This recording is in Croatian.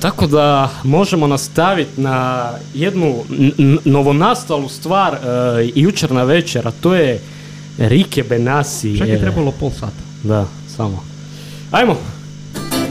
Tako da možemo nastaviti na jednu novonastalu stvar jučer na večer, a to je Rike Benassi. Čak je trebalo pol sata. Da, samo. Ajmo!